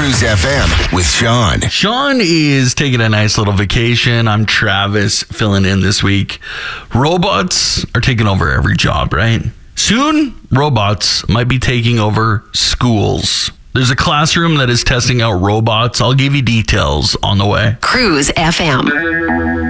Cruise FM with Sean. Sean is taking a nice little vacation. I'm Travis, filling in this week. Robots are taking over every job, right? Soon, robots might be taking over schools. There's a classroom that is testing out robots. I'll give you details on the way. Cruise FM.